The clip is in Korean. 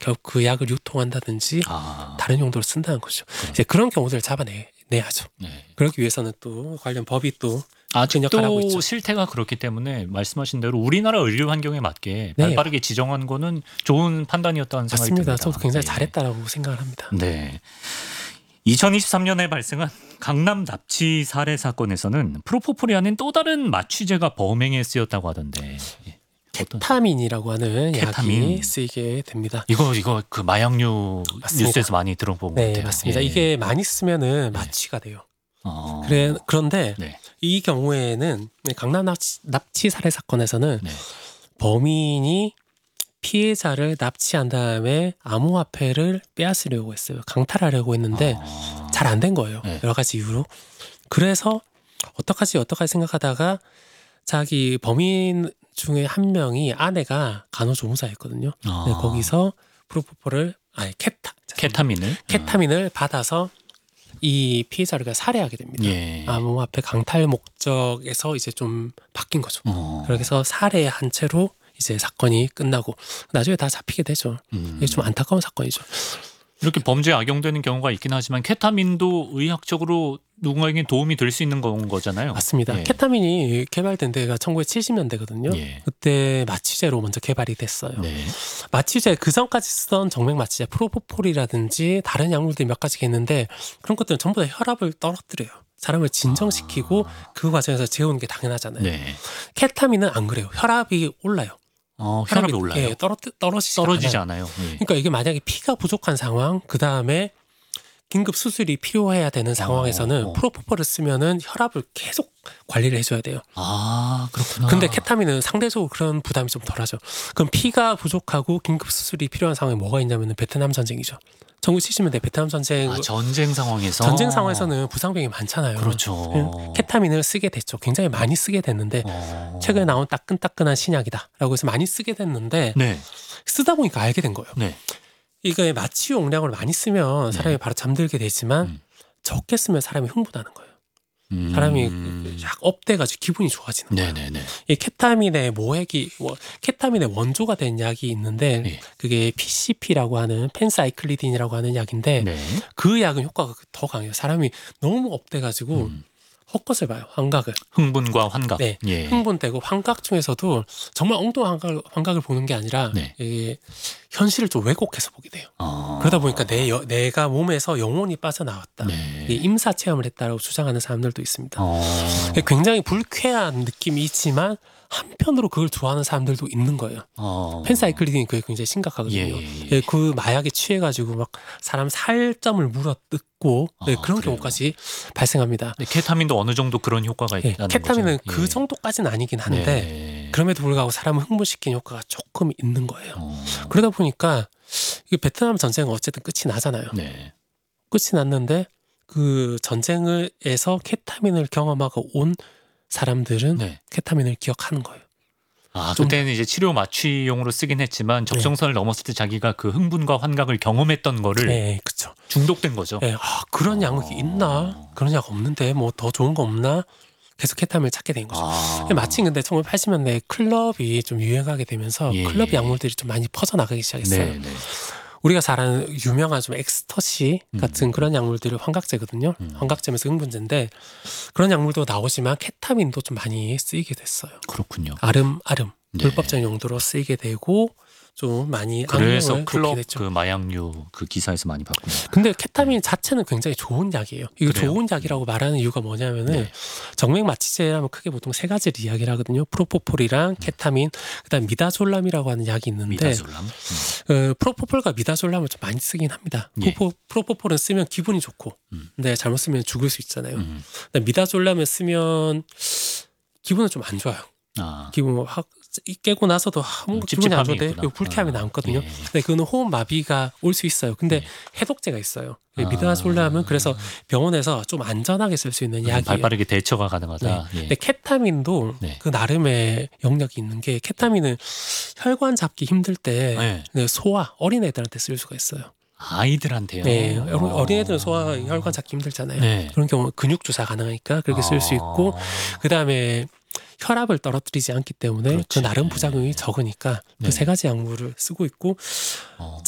결국 그 약을 유통한다든지 다른 용도로 쓴다는 거죠. 이제 그런 경우들을 잡아내야죠. 네. 그러기 위해서는 또 관련 법이 또 큰 역할을 하고 아직도 있죠. 실태가 그렇기 때문에 말씀하신 대로 우리나라 의료 환경에 맞게 네. 발빠르게 지정한 거는 좋은 판단이었다는 생각이 맞습니다. 듭니다. 저도 굉장히 네. 잘했다라고 생각을 합니다. 네. 2023년에 발생한 강남 납치 살해 사건에서는 프로포폴이 아닌 또 다른 마취제가 범행에 쓰였다고 하던데. 케타민이라고 하는 케타민. 약이 쓰이게 됩니다. 이거 그 마약류 맞습니다. 뉴스에서 많이 들어본 것 네, 같아요. 맞습니다. 예. 이게 많이 쓰면은 마취가 돼요. 그런데 네. 이 경우에는 강남 납치 살해 사건에서는 네. 범인이 피해자를 납치한 다음에 암호화폐를 빼앗으려고 했어요. 강탈하려고 했는데 잘 안 된 거예요. 네. 여러 가지 이유로. 그래서 어떡하지 생각하다가 자기 범인 중에 한 명이 아내가 간호조무사였거든요. 네, 거기서 프로포폴을 케타민을 받아서 이 피해자를 살해하게 됩니다. 예. 암호화폐 강탈 목적에서 이제 좀 바뀐 거죠. 그래서 살해한 채로 이제 사건이 끝나고 나중에 다 잡히게 되죠. 이게 좀 안타까운 사건이죠. 이렇게 범죄에 악용되는 경우가 있긴 하지만 케타민도 의학적으로 누군가에게 도움이 될 수 있는 건 거잖아요. 맞습니다. 예. 케타민이 개발된 데가 1970년대거든요. 예. 그때 마취제로 먼저 개발이 됐어요. 네. 마취제 그 전까지 쓰던 정맥 마취제 프로포폴이라든지 다른 약물들이 몇 가지가 있는데 그런 것들은 전부 다 혈압을 떨어뜨려요. 사람을 진정시키고 그 과정에서 재우는 게 당연하잖아요. 네. 케타민은 안 그래요. 혈압이 올라요. 혈압이 올라요. 예, 떨어지지 않아요. 않아요. 예. 그러니까 이게 만약에 피가 부족한 상황, 그 다음에 긴급 수술이 필요해야 되는 상황에서는 프로포폴을 쓰면은 혈압을 계속 관리를 해줘야 돼요. 그렇구나. 근데 케타민은 상대적으로 그런 부담이 좀 덜하죠. 그럼 피가 부족하고 긴급 수술이 필요한 상황에 뭐가 있냐면 베트남 전쟁이죠. 1970년대 베트남 전쟁. 전쟁 상황에서. 전쟁 상황에서는 부상병이 많잖아요. 그렇죠. 케타민을 쓰게 됐죠. 굉장히 많이 쓰게 됐는데 최근에 나온 따끈따끈한 신약이다라고 해서 많이 쓰게 됐는데 네. 쓰다 보니까 알게 된 거예요. 네. 이거 마취 용량을 많이 쓰면 사람이 바로 잠들게 되지만 적게 쓰면 사람이 흥분하는 거예요. 사람이 약 업돼가지고 기분이 좋아지는 거예요. 네네네. 이 케타민의 케타민의 원조가 된 약이 있는데 네. 그게 PCP라고 하는 펜사이클리딘이라고 하는 약인데 네. 그 약은 효과가 더 강해요. 사람이 너무 업돼가지고 헛것을 봐요. 환각을. 흥분과 환각. 네. 예. 흥분되고 환각 중에서도 정말 엉뚱한 환각을 보는 게 아니라 네. 이게 현실을 좀 왜곡해서 보게 돼요. 그러다 보니까 내가 몸에서 영혼이 빠져나왔다. 네. 이 임사 체험을 했다고 주장하는 사람들도 있습니다. 굉장히 불쾌한 느낌이 있지만 한편으로 그걸 좋아하는 사람들도 있는 거예요. 펜사이클리딘이 그게 굉장히 심각하거든요. 예. 그 마약에 취해가지고 막 사람 살점을 물어뜯고 그런 그래요? 경우까지 발생합니다. 네, 케타민도 어느 정도 그런 효과가 있다는 거죠. 케타민은 그 예. 정도까지는 아니긴 한데 네. 그럼에도 불구하고 사람을 흥분시키는 효과가 조금 있는 거예요. 그러다 보니까 이게 베트남 전쟁은 어쨌든 끝이 나잖아요. 네. 끝이 났는데 그 전쟁에서 케타민을 경험하고 온 사람들은 네. 케타민을 기억하는 거예요. 그때는 이제 치료 마취용으로 쓰긴 했지만 적정선을 넘었을 때 자기가 그 흥분과 환각을 경험했던 거를 네, 그렇죠. 중독된 거죠. 네, 그런 약이 있나? 그런 약 없는데 뭐 더 좋은 거 없나? 계속 케타민을 찾게 된 거죠. 마침 근데 1980년대에 클럽이 좀 유행하게 되면서 예. 클럽 약물들이 좀 많이 퍼져나가기 시작했어요. 네. 우리가 잘 아는 유명한 좀 엑스터시 같은 그런 약물들이 환각제거든요. 환각제면서 흥분제인데 그런 약물도 나오지만 케타민도 좀 많이 쓰이게 됐어요. 그렇군요. 아름 네. 불법적인 용도로 쓰이게 되고 좀 많이 그래서 악용을 클럽 그렇게 됐죠. 그 마약류 그 기사에서 많이 봤군요. 근데 케타민 자체는 굉장히 좋은 약이에요. 이거 그래요? 좋은 약이라고 말하는 이유가 뭐냐면은 네. 정맥 마취제라면 크게 보통 세 가지를 이야기를 하거든요. 프로포폴이랑 케타민, 그다음 미다졸람이라고 하는 약이 있는데 미다졸람. 프로포폴과 미다졸람을 좀 많이 쓰긴 합니다. 예. 프로포폴은 쓰면 기분이 좋고, 근데 잘못 쓰면 죽을 수 있잖아요. 근데 미다졸람을 쓰면 기분은 좀 안 좋아요. 기분 확 깨고 나서도 뭔가 기분이 안 좋은데 불쾌함이 남거든요. 예. 근데 그거는 호흡 마비가 올 수 있어요. 근데 해독제가 있어요. 미다졸람은 그래서 병원에서 좀 안전하게 쓸 수 있는 약이에요. 발빠르게 대처가 가능하다. 예. 근데 케타민도 네. 그 나름의 영역이 있는 게 케타민은 혈관 잡기 힘들 때 소아 어린애들한테 쓸 수가 있어요. 아이들한테요. 네, 어린애들은 소아 혈관 잡기 힘들잖아요. 네. 그런 경우 근육 주사 가능하니까 그렇게 쓸 수 있고 그 다음에 혈압을 떨어뜨리지 않기 때문에 그렇지. 그 나름 부작용이 적으니까 그 세 가지 약물을 쓰고 있고